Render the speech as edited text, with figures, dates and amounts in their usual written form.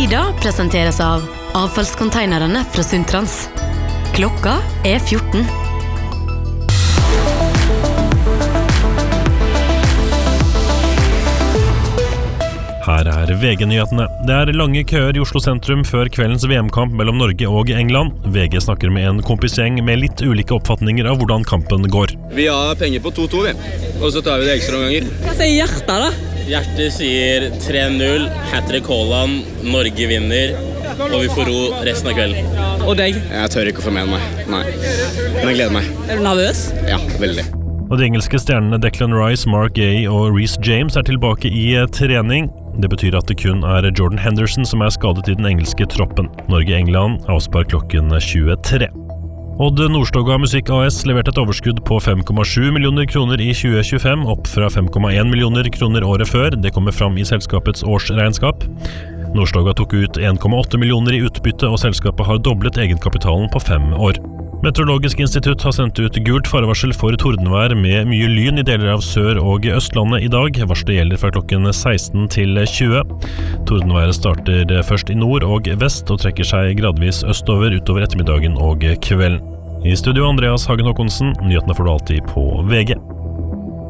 Tida presenteres av avfallskonteinerne fra Suntrans. Klokka 14. Her VG-nyhetene. Det lange køer i Oslo sentrum før kveldens VM-kamp mellom Norge og England. VG snakker med en kompisgjeng med litt ulike oppfatninger av hvordan kampen går. Vi har penger på 2-2, vi. Og så tar vi det ekstra ganger. Hva sier hjertet da? Hjertet sier 3-0, hat-trick Haaland, Norge vinner, og vi får ro resten av kvelden. Og deg? Jeg tør ikke å få med meg. Nei. Men jeg gleder meg. Er du nervøs? Ja, veldig. Og de engelske stjernene Declan Rice, Mark Gay og Reece James tilbake i trening. Det betyr at det kun Jordan Henderson som skadet i den engelske troppen. Norge-England avspark klokken 23. Odd Nordstoga Musikk AS leverte et overskudd på 5,7 millioner kroner i 2025, opp fra 5,1 millioner kroner året før. Det kommer fram i selskapets årsregnskap. Nordstoga tok ut 1,8 millioner i utbytte, og selskapet har doblet egenkapitalen på 5 år. Meteorologisk institutt har sendt ut gult farevarsel for tordenvær med mye lyn i deler av Sør- og Østlandet i dag. Varselet gjelder fra klokken 16 til 20. Tordenværet starter først i nord og vest og trekker seg gradvis østover utover ettermiddagen og kvelden. I studio Andreas Hagen Håkonsen, nyhetene får du alltid på VG.